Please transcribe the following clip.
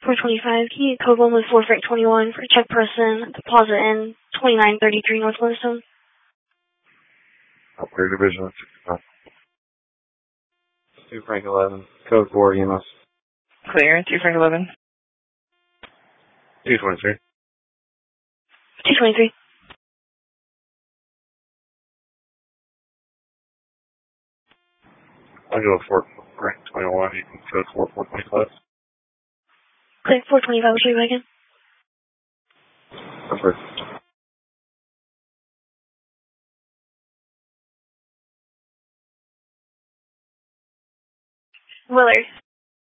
425, can you code 1 with 4 Frank 21 for check person, deposit in 2933 North Flintstone? Clear division. 2 Frank 11, code 4 EMS. Clear, 2 Frank 11. 223. 223. I'll go 4 Frank 21. You can code 4 425. Clear, 425, we'll show you back in. Perfect. Willard.